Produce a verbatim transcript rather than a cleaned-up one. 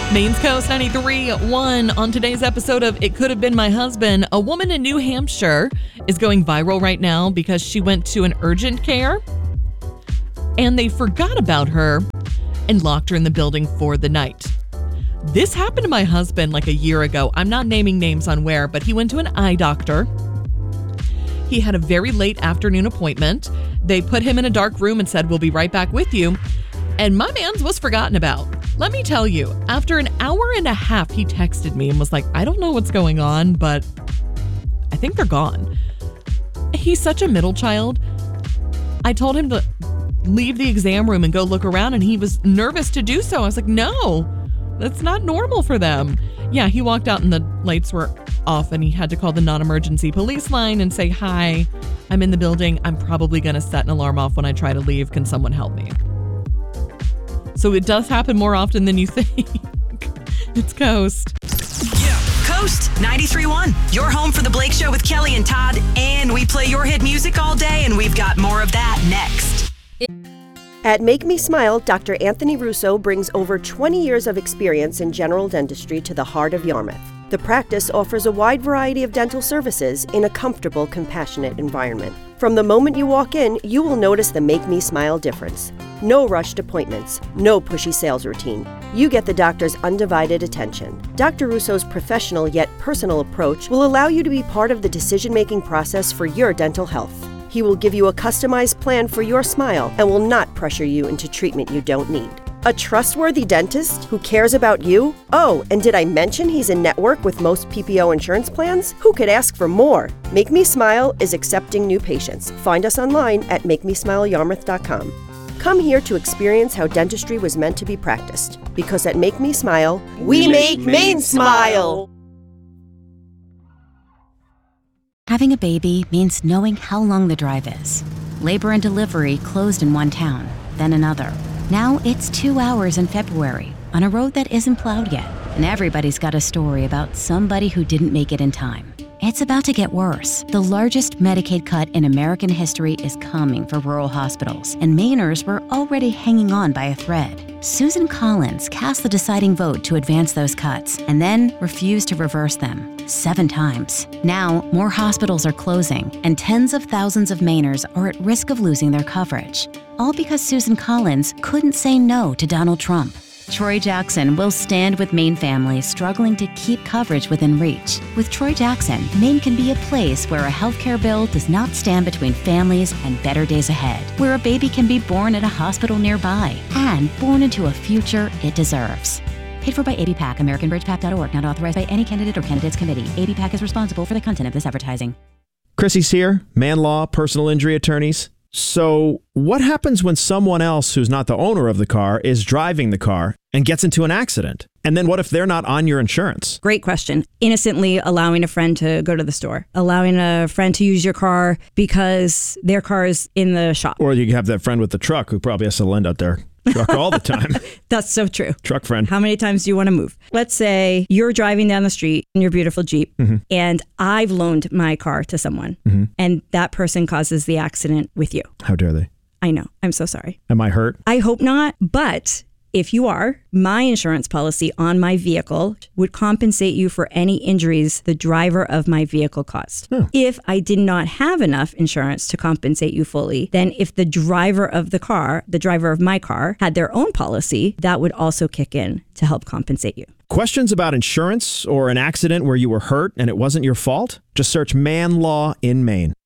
Maine's Coast ninety-three point one. On today's episode of It Could Have Been My Husband, a woman in New Hampshire is going viral right now because she went to an urgent care and they forgot about her and locked her in the building for the night. This happened to my husband like a year ago. I'm not naming names on where, but he went to an eye doctor. He had a very late afternoon appointment. They put him in a dark room and said, "We'll be right back with you." And my man's was forgotten about. Let me tell you, after an hour and a half, he texted me and was like, "I don't know what's going on, but I think they're gone." He's such a middle child. I told him to leave the exam room and go look around, and he was nervous to do so. I was like, no, that's not normal for them. Yeah, he walked out and the lights were off and he had to call the non-emergency police line and say, "Hi, I'm in the building. I'm probably going to set an alarm off when I try to leave. Can someone help me?" So it does happen more often than you think. It's Coast. Yeah. Coast ninety-three point one, your home for the Blake Show with Kelly and Todd. And we play your hit music all day, and we've got more of that next. At Make Me Smile, Doctor Anthony Russo brings over twenty years of experience in general dentistry to the heart of Yarmouth. The practice offers a wide variety of dental services in a comfortable, compassionate environment. From the moment you walk in, you will notice the Make Me Smile difference. No rushed appointments, no pushy sales routine. You get the doctor's undivided attention. Doctor Russo's professional yet personal approach will allow you to be part of the decision-making process for your dental health. He will give you a customized plan for your smile and will not pressure you into treatment you don't need. A trustworthy dentist who cares about you? Oh, and did I mention he's in network with most P P O insurance plans? Who could ask for more? Make Me Smile is accepting new patients. Find us online at make me smile yarmouth dot com. Come here to experience how dentistry was meant to be practiced. Because at Make Me Smile, we, we make Maine smile! Having a baby means knowing how long the drive is. Labor and delivery closed in one town, then another. Now it's two hours in February on a road that isn't plowed yet, and everybody's got a story about somebody who didn't make it in time. It's about to get worse. The largest Medicaid cut in American history is coming for rural hospitals, and Mainers were already hanging on by a thread. Susan Collins cast the deciding vote to advance those cuts and then refused to reverse them seven times. Now, more hospitals are closing, and tens of thousands of Mainers are at risk of losing their coverage. All because Susan Collins couldn't say no to Donald Trump. Troy Jackson will stand with Maine families struggling to keep coverage within reach. With Troy Jackson, Maine can be a place where a healthcare bill does not stand between families and better days ahead, where a baby can be born at a hospital nearby and born into a future it deserves. Paid for by A B PAC, American Bridge Pac dot org, not authorized by any candidate or candidates committee. A B PAC is responsible for the content of this advertising. Chrissy's here, Man Law, personal injury attorneys. So what happens when someone else who's not the owner of the car is driving the car and gets into an accident? And then what if they're not on your insurance? Great question. Innocently allowing a friend to go to the store, allowing a friend to use your car because their car is in the shop. Or you have that friend with the truck who probably has to lend out their truck all the time. That's so true. Truck friend. How many times do you want to move? Let's say you're driving down the street in your beautiful Jeep, mm-hmm. and I've loaned my car to someone, mm-hmm. and that person causes the accident with you. How dare they? I know. I'm so sorry. Am I hurt? I hope not, but if you are, my insurance policy on my vehicle would compensate you for any injuries the driver of my vehicle caused. Oh. If I did not have enough insurance to compensate you fully, then if the driver of the car, the driver of my car, had their own policy, that would also kick in to help compensate you. Questions about insurance or an accident where you were hurt and it wasn't your fault? Just search Man Law in Maine.